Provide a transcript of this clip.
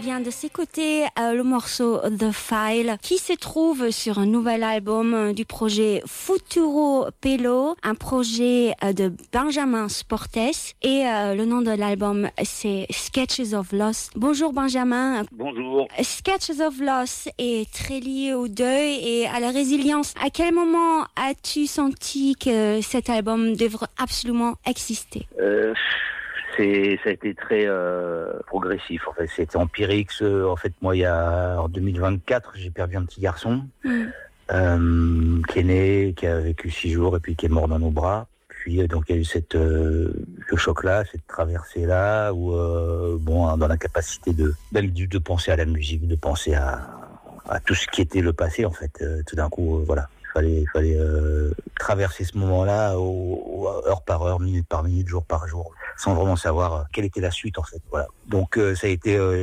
vient de s'écouter le morceau The File qui se trouve sur un nouvel album du projet Futuro Pelo, un projet de Benjamin Sportes et le nom de l'album c'est Sketches of Loss. Bonjour Benjamin. Bonjour. Sketches of Loss est très lié au deuil et à la résilience. À quel moment as-tu senti que cet album devrait absolument exister? Ça a été très progressif. En fait, c'était empirique. En fait, moi, en 2024, j'ai perdu un petit garçon qui est né, qui a vécu 6 jours et puis qui est mort dans nos bras. Puis donc il y a eu le choc-là, cette traversée-là, où dans l'incapacité de penser à la musique, de penser à tout ce qui était le passé. En fait, tout d'un coup, voilà. Il fallait traverser ce moment-là heure par heure, minute par minute, jour par jour, sans vraiment savoir quelle était la suite en fait. Voilà. Donc ça a été